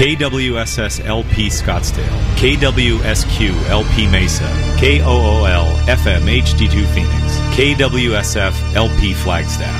KWSS LP Scottsdale, KWSQ LP Mesa, KOOL FM HD2 Phoenix, KWSF LP Flagstaff,